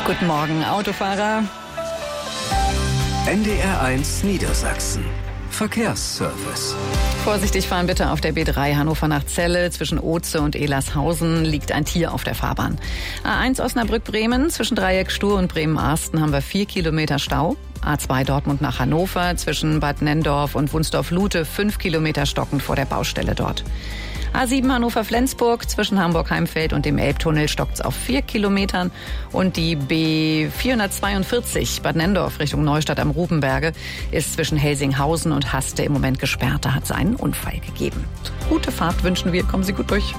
Guten Morgen, Autofahrer. NDR1 Niedersachsen. Verkehrsservice. Vorsichtig fahren bitte auf der B3 Hannover nach Celle. Zwischen Oze und Elershausen liegt ein Tier auf der Fahrbahn. A1 Osnabrück-Bremen, zwischen Dreieck Stur und Bremen-Arsten haben wir 4 Kilometer Stau. A2 Dortmund nach Hannover, zwischen Bad Nenndorf und Wunsdorf-Lute 5 Kilometer stockend vor der Baustelle dort. A7 Hannover-Flensburg, zwischen Hamburg-Heimfeld und dem Elbtunnel stockt's auf 4 Kilometern. Und die B442 Bad Nenndorf Richtung Neustadt am Rubenberge ist zwischen Helsinghausen und Haste im Moment gesperrt. Da hat es einen Unfall gegeben. Gute Fahrt wünschen wir. Kommen Sie gut durch.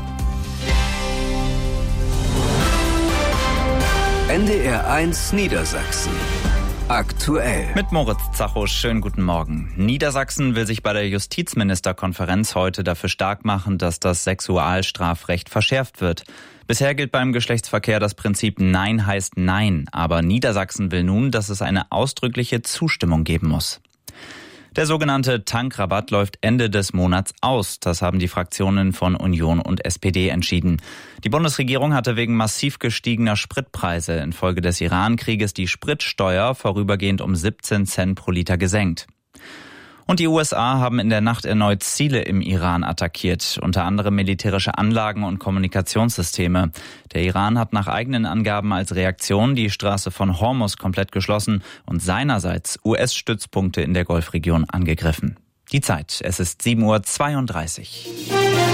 NDR1 Niedersachsen. Aktuell. Mit Moritz Zachow, schönen guten Morgen. Niedersachsen will sich bei der Justizministerkonferenz heute dafür stark machen, dass das Sexualstrafrecht verschärft wird. Bisher gilt beim Geschlechtsverkehr das Prinzip Nein heißt Nein, aber Niedersachsen will nun, dass es eine ausdrückliche Zustimmung geben muss. Der sogenannte Tankrabatt läuft Ende des Monats aus. Das haben die Fraktionen von Union und SPD entschieden. Die Bundesregierung hatte wegen massiv gestiegener Spritpreise infolge des Iran-Krieges die Spritsteuer vorübergehend um 17 Cent pro Liter gesenkt. Und die USA haben in der Nacht erneut Ziele im Iran attackiert, unter anderem militärische Anlagen und Kommunikationssysteme. Der Iran hat nach eigenen Angaben als Reaktion die Straße von Hormuz komplett geschlossen und seinerseits US-Stützpunkte in der Golfregion angegriffen. Die Zeit, es ist 7:32 Uhr.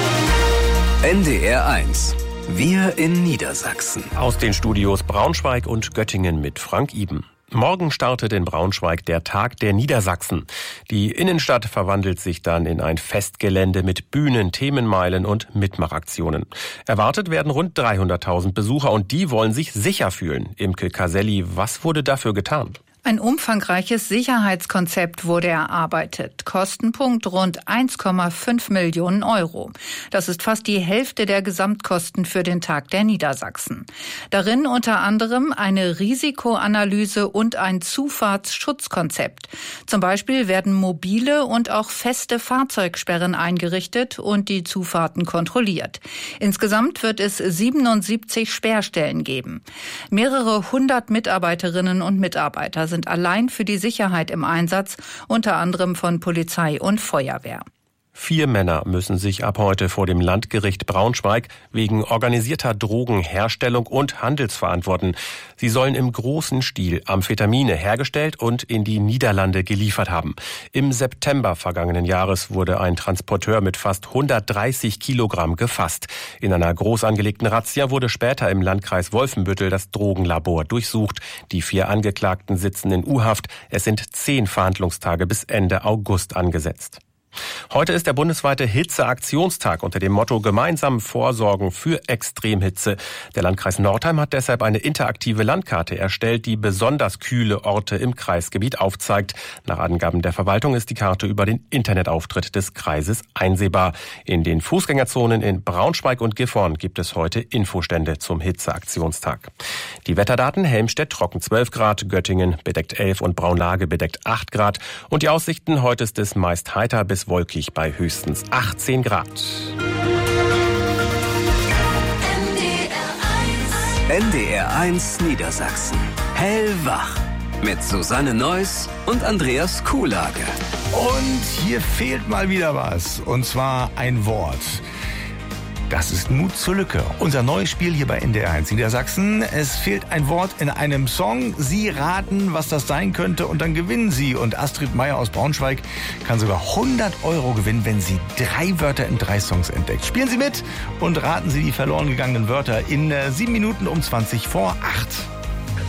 NDR1. Wir in Niedersachsen. Aus den Studios Braunschweig und Göttingen mit Frank Iben. Morgen startet in Braunschweig der Tag der Niedersachsen. Die Innenstadt verwandelt sich dann in ein Festgelände mit Bühnen, Themenmeilen und Mitmachaktionen. Erwartet werden rund 300.000 Besucher und die wollen sich sicher fühlen. Imke Caselli, was wurde dafür getan? Ein umfangreiches Sicherheitskonzept wurde erarbeitet. Kostenpunkt rund 1,5 Millionen Euro. Das ist fast die Hälfte der Gesamtkosten für den Tag der Niedersachsen. Darin unter anderem eine Risikoanalyse und ein Zufahrtsschutzkonzept. Zum Beispiel werden mobile und auch feste Fahrzeugsperren eingerichtet und die Zufahrten kontrolliert. Insgesamt wird es 77 Sperrstellen geben. Mehrere hundert Mitarbeiterinnen und Mitarbeiter sind allein für die Sicherheit im Einsatz, unter anderem von Polizei und Feuerwehr. 4 Männer müssen sich ab heute vor dem Landgericht Braunschweig wegen organisierter Drogenherstellung und Handels verantworten. Sie sollen im großen Stil Amphetamine hergestellt und in die Niederlande geliefert haben. Im September vergangenen Jahres wurde ein Transporteur mit fast 130 Kilogramm gefasst. In einer groß angelegten Razzia wurde später im Landkreis Wolfenbüttel das Drogenlabor durchsucht. Die 4 Angeklagten sitzen in U-Haft. Es sind 10 Verhandlungstage bis Ende August angesetzt. Heute ist der bundesweite Hitzeaktionstag unter dem Motto Gemeinsam vorsorgen für Extremhitze. Der Landkreis Nordheim hat deshalb eine interaktive Landkarte erstellt, die besonders kühle Orte im Kreisgebiet aufzeigt. Nach Angaben der Verwaltung ist die Karte über den Internetauftritt des Kreises einsehbar. In den Fußgängerzonen in Braunschweig und Gifhorn gibt es heute Infostände zum Hitzeaktionstag. Die Wetterdaten: Helmstedt trocken 12 Grad, Göttingen bedeckt 11 und Braunlage bedeckt 8 Grad. Und die Aussichten: heute ist es meist heiter bis wolkig bei höchstens 18 Grad. NDR1 Niedersachsen. Hellwach. Mit Susanne Neuss und Andreas Kuhlage. Und hier fehlt mal wieder was. Und zwar ein Wort. Das ist Mut zur Lücke. Unser neues Spiel hier bei NDR1 Niedersachsen. Es fehlt ein Wort in einem Song. Sie raten, was das sein könnte und dann gewinnen Sie. Und Astrid Meyer aus Braunschweig kann sogar 100 Euro gewinnen, wenn sie 3 Wörter in 3 Songs entdeckt. Spielen Sie mit und raten Sie die verloren gegangenen Wörter in 7 Minuten um 20 vor 8.